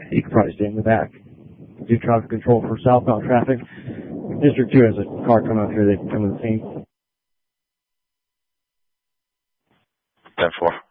You can probably stay in the back. Do traffic control for southbound traffic. District 2 has a car coming up here. They can come to the scene. 10-4.